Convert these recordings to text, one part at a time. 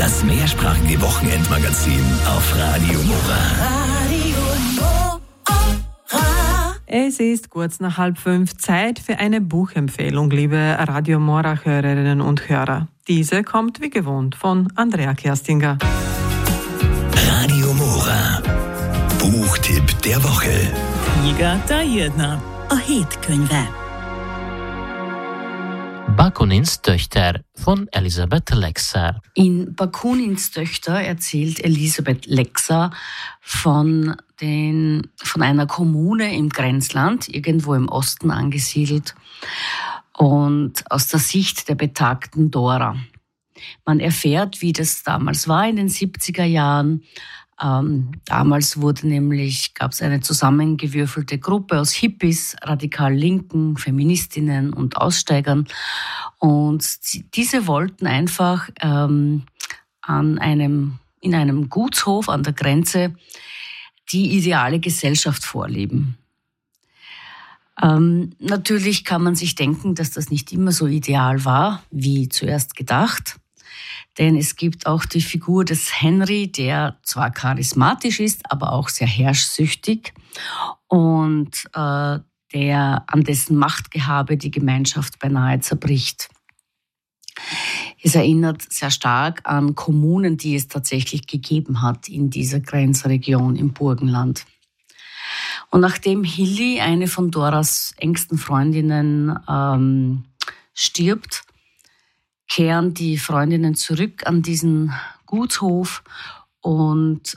Das mehrsprachige Wochenendmagazin auf Radio Mora. Es ist kurz nach 4:30 Zeit für eine Buchempfehlung, liebe Radio Mora-Hörerinnen und Hörer. Diese kommt wie gewohnt von Andrea Kerstinger. Radio Mora. Buchtipp der Woche. Kniga ta jedna. A hétkönyve. Bakunins Töchter von Elisabeth Lexer. In Bakunins Töchter erzählt Elisabeth Lexer von einer Kommune im Grenzland, irgendwo im Osten angesiedelt, und aus der Sicht der betagten Dora. Man erfährt, wie das damals war in den 70er Jahren. Damals gab es eine zusammengewürfelte Gruppe aus Hippies, radikal Linken, Feministinnen und Aussteigern. Und diese wollten einfach in einem Gutshof an der Grenze die ideale Gesellschaft vorleben. Natürlich kann man sich denken, dass das nicht immer so ideal war, wie zuerst gedacht. Denn es gibt auch die Figur des Henry, der zwar charismatisch ist, aber auch sehr herrschsüchtig und an dessen Machtgehabe die Gemeinschaft beinahe zerbricht. Es erinnert sehr stark an Kommunen, die es tatsächlich gegeben hat in dieser Grenzregion im Burgenland. Und nachdem Hilly, eine von Doras engsten Freundinnen, stirbt, kehren die Freundinnen zurück an diesen Gutshof und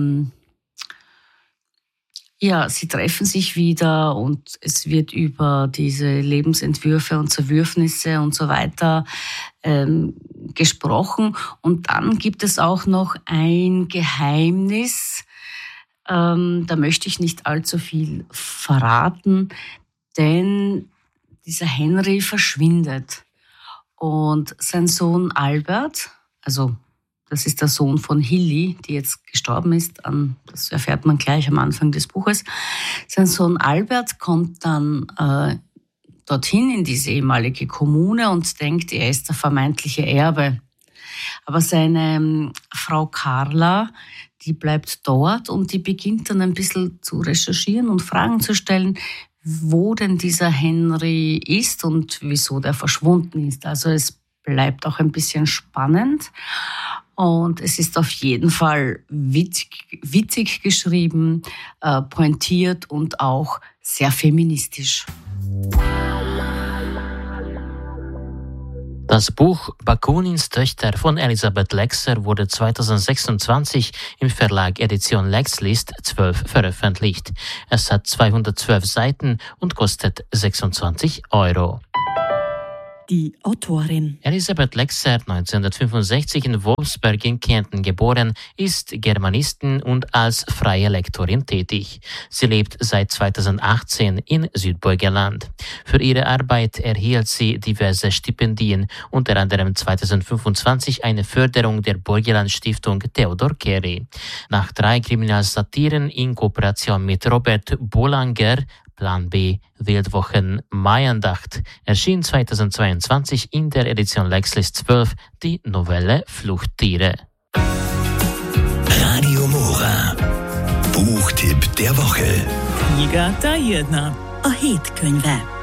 sie treffen sich wieder und es wird über diese Lebensentwürfe und Zerwürfnisse und so weiter gesprochen. Und dann gibt es auch noch ein Geheimnis, da möchte ich nicht allzu viel verraten, denn dieser Henry verschwindet. Und sein Sohn Albert, also das ist der Sohn von Hilly, die jetzt gestorben ist, das erfährt man gleich am Anfang des Buches. Sein Sohn Albert kommt dann dorthin in diese ehemalige Kommune und denkt, er ist der vermeintliche Erbe. Aber seine Frau Carla, die bleibt dort und die beginnt dann ein bisschen zu recherchieren und Fragen zu stellen, wo denn dieser Henry ist und wieso der verschwunden ist. Also es bleibt auch ein bisschen spannend und es ist auf jeden Fall witzig geschrieben, pointiert und auch sehr feministisch. Das Buch Bakunins Töchter von Elisabeth Lexer wurde 2026 im Verlag Edition Lexlist 12 veröffentlicht. Es hat 212 Seiten und kostet 26 €. Die Autorin. Elisabeth Lexer, 1965 in Wolfsberg in Kärnten geboren, ist Germanistin und als freie Lektorin tätig. Sie lebt seit 2018 in Südburgenland. Für ihre Arbeit erhielt sie diverse Stipendien, unter anderem 2025 eine Förderung der Burgenland-Stiftung Theodor Keri. Nach 3 Kriminalsatiren in Kooperation mit Robert Bolanger, Plan B, Wildwochen, Maiandacht, erschien 2022 in der Edition Lexlist 12 die Novelle Fluchttiere. Radio Mora. Buchtipp der Woche. Kniga ta jedna. A hétkönyve.